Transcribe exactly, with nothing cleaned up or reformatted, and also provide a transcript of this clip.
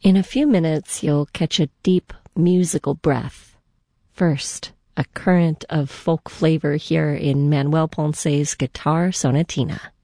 In a few minutes, you'll catch a deep musical breath. First, a current of folk flavor here in Manuel Ponce's Guitar Sonatina.